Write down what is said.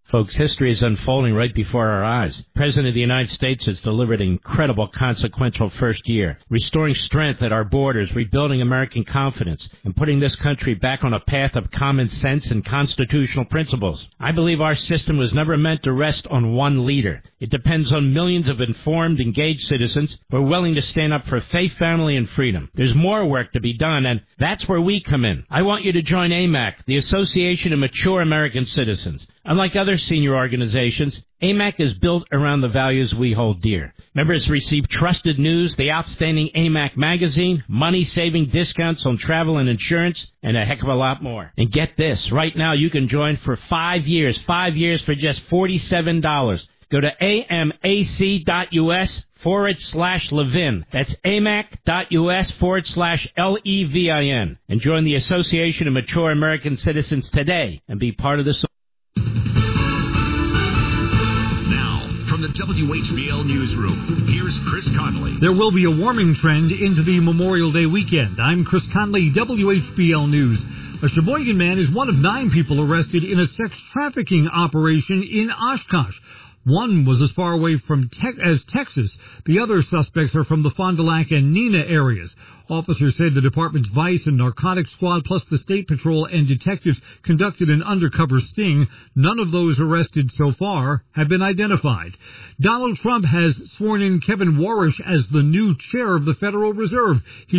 Folks, history is unfolding right before our eyes. The President of the United States has delivered an incredible, consequential first year, restoring strength at our borders, rebuilding American confidence, and putting this country back on a path of common sense and constitutional principles. I believe our system was never meant to rest on one leader. It depends on millions of informed, engaged citizens who are willing to stand up for faith, family, and freedom. There's more work to be done, and that's where we come in. I want you to join AMAC, the Association of Mature American Citizens. Unlike other senior organizations, AMAC is built around the values we hold dear. Members receive trusted news, the outstanding AMAC magazine, money-saving discounts on travel and insurance, and a heck of a lot more. And get this, right now you can join for 5 years for just $47. Go to amac.us/Levin. That's amac.us/LEVIN. And join the Association of Mature American Citizens today and be part of the From the WHBL Newsroom, here's Chris Conley. There will be a warming trend into the Memorial Day weekend. I'm Chris Conley, WHBL News. A Sheboygan man is one of 9 people arrested in a sex trafficking operation in Oshkosh. One was as far away from as Texas. The other suspects are from the Fond du Lac and Neenah areas. Officers said the department's Vice and Narcotics Squad plus the State Patrol and detectives conducted an undercover sting. None of those arrested so far have been identified. Donald Trump has sworn in Kevin Warsh as the new chair of the Federal Reserve.